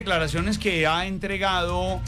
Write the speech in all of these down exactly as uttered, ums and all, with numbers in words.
Declaraciones que ha entregado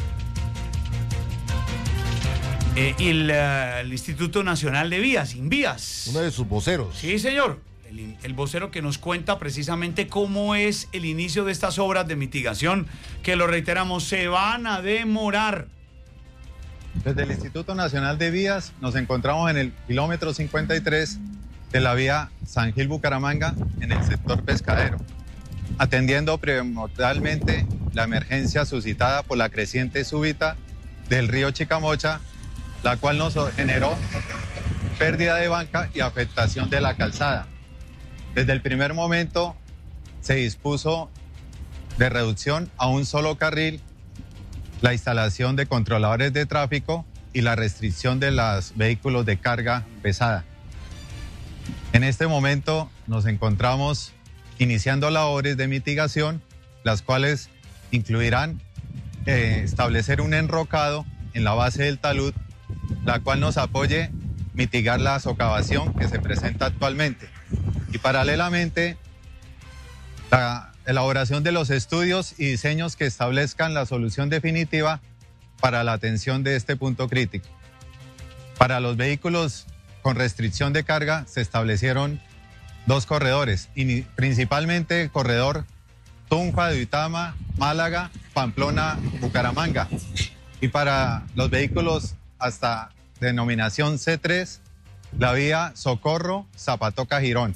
eh, el, uh, el Instituto Nacional de Vías, Invías. Uno de sus voceros. Sí, señor. El, el vocero que nos cuenta precisamente cómo es el inicio de estas obras de mitigación, que lo reiteramos, se van a demorar. Desde el Instituto Nacional de Vías nos encontramos en el kilómetro cincuenta y tres de la vía San Gil Bucaramanga, en el sector pescadero, atendiendo primordialmente la emergencia suscitada por la creciente súbita del río Chicamocha, la cual nos generó pérdida de banca y afectación de la calzada. Desde el primer momento se dispuso de reducción a un solo carril, la instalación de controladores de tráfico y la restricción de los vehículos de carga pesada. En este momento nos encontramos iniciando labores de mitigación, las cuales incluirán eh, establecer un enrocado en la base del talud, la cual nos apoye mitigar la socavación que se presenta actualmente. Y paralelamente, la elaboración de los estudios y diseños que establezcan la solución definitiva para la atención de este punto crítico. Para los vehículos con restricción de carga se establecieron dos corredores, y principalmente el corredor Tunja, Duitama, Málaga, Pamplona, Bucaramanga. Y para los vehículos hasta denominación C tres, la vía Socorro, Zapatoca, Girón.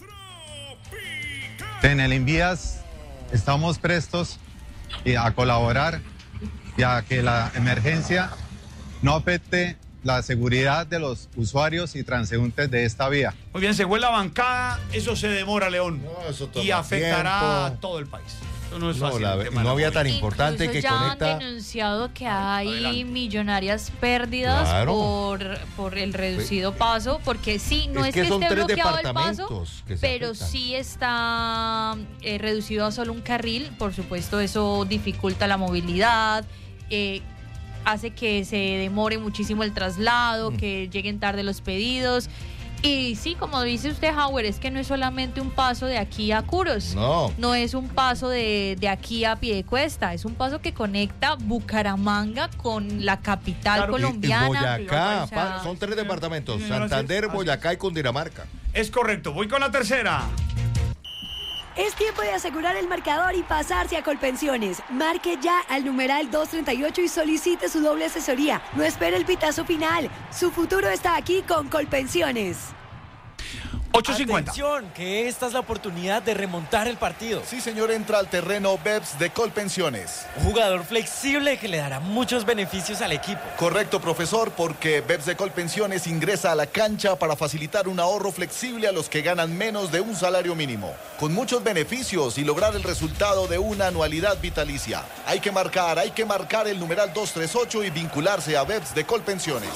En el Invías estamos prestos a colaborar y a que la emergencia no afecte la seguridad de los usuarios y transeúntes de esta vía. Muy bien, se fue la bancada, eso se demora, León, no, eso toma y afectará tiempo. a todo el país. Eso no es No, fácil. la, no había tan importante Incluso que ya conecta. han denunciado que hay Adelante. millonarias pérdidas Claro. por, por el reducido paso, porque sí, no Es es, que que, son esté tres bloqueado el paso, departamentos que se pero afectan. sí está eh, reducido a solo un carril. Por supuesto, eso dificulta la movilidad, eh, hace que se demore muchísimo el traslado, Mm. que lleguen tarde los pedidos. Y sí, como dice usted, Howard, es que no es solamente un paso de aquí a Curos. No. No es un paso de, de aquí a Piedecuesta, es un paso que conecta Bucaramanga con la capital Claro, y- y colombiana. Y Boyacá, O sea, pa- son tres departamentos, sí, gracias. Santander, Así Boyacá y Cundinamarca. Es correcto, voy con la tercera. Es tiempo de asegurar el marcador y pasarse a Colpensiones. Marque ya al numeral doscientos treinta y ocho y solicite su doble asesoría. No espere el pitazo final. Su futuro está aquí con Colpensiones. ocho cincuenta. Atención, que esta es la oportunidad de remontar el partido. Sí, señor, entra al terreno Beps de Colpensiones. Un jugador flexible que le dará muchos beneficios al equipo. Correcto, profesor, porque Beps de Colpensiones ingresa a la cancha para facilitar un ahorro flexible a los que ganan menos de un salario mínimo, con muchos beneficios y lograr el resultado de una anualidad vitalicia. Hay que marcar, hay que marcar el numeral doscientos treinta y ocho y vincularse a Beps de Colpensiones.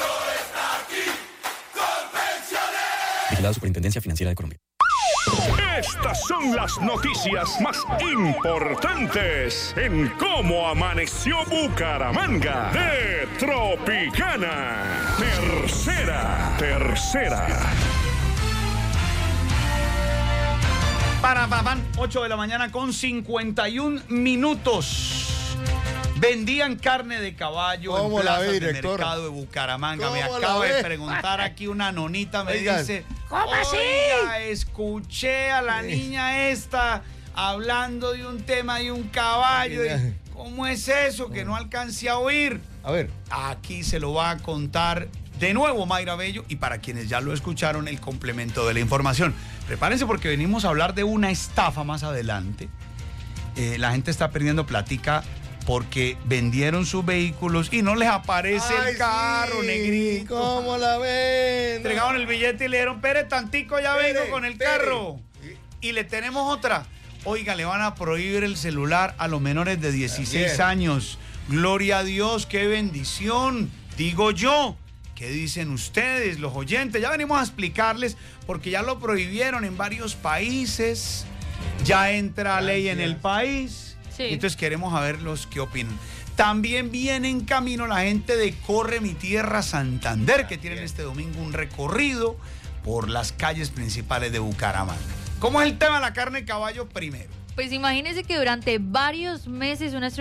Vigilado Superintendencia Financiera de Colombia. Estas son las noticias más importantes en cómo amaneció Bucaramanga de Tropicana. Tercera, tercera. Para, para, van, ocho de la mañana con cincuenta y un minutos. Vendían carne de caballo en ¿Cómo la plazas ve, de director? mercado de Bucaramanga. Me ¿Cómo la acaba de ve? preguntar aquí una nonita, me Oigan. dice, ¿Cómo así? oiga, escuché a la niña esta hablando de un tema de un caballo. Y, ¿cómo es eso? Que no alcancé a oír. A ver. Aquí se lo va a contar de nuevo Mayra Bello, y para quienes ya lo escucharon, el complemento de la información. Prepárense porque venimos a hablar de una estafa más adelante. Eh, la gente está perdiendo platica porque vendieron sus vehículos y no les aparece Ay, el carro, sí. negrito. ¿Cómo la ven? Entregaron el billete y le dijeron, Pere, tantico, ya Pere, vengo con el Pere. carro. Y le tenemos otra. Oiga, le van a prohibir el celular a los menores de dieciséis También. años. Gloria a Dios, qué bendición. Digo yo. ¿Qué dicen ustedes, los oyentes? Ya venimos a explicarles porque ya lo prohibieron en varios países. Ya entra ley en el país. Sí. Entonces queremos saberlos qué opinan. También viene en camino la gente de Corre Mi Tierra Santander, que tienen este domingo un recorrido por las calles principales de Bucaramanga. ¿Cómo es el tema de la carne de caballo primero? Pues imagínense que durante varios meses una